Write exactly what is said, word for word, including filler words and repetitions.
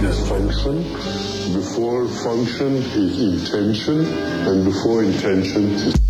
Yes. Function. Before function is intention, and before intention is